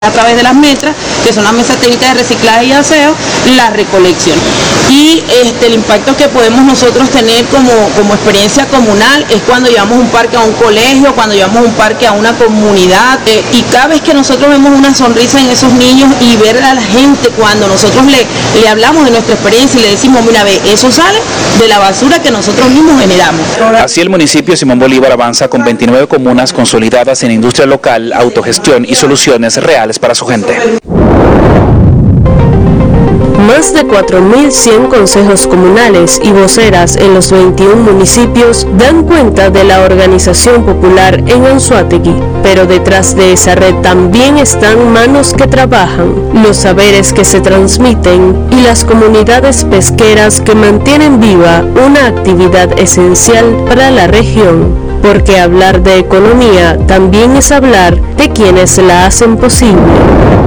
a través de las metras, que son las mesas técnicas de reciclaje y aseo, la recolección. Y el impacto que podemos nosotros tener como experiencia comunal es cuando llevamos un parque a un colegio, cuando llevamos un parque a una comunidad, y cada vez que nosotros vemos una sonrisa en esos niños y ver a la gente cuando nosotros le hablamos de nuestra experiencia y le decimos, mira, ve, eso sale de la basura que nosotros mismos generamos. Así el municipio Simón Bolívar avanza con 29 comunas consolidadas en industria local, autogestión y soluciones reales para su gente. Más de 4.100 consejos comunales y voceras en los 21 municipios dan cuenta de la organización popular en Anzoátegui, pero detrás de esa red también están manos que trabajan, los saberes que se transmiten y las comunidades pesqueras que mantienen viva una actividad esencial para la región, porque hablar de economía también es hablar de quienes la hacen posible.